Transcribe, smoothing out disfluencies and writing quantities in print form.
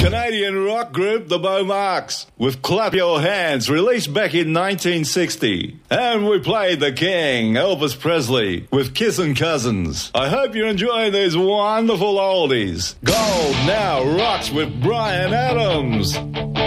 Canadian rock group The Beaumarks with Clap Your Hands, released back in 1960. And we played The King, Elvis Presley, with Kissin' Cousins. I hope you're enjoying these wonderful oldies. Gold now rocks with Bryan Adams.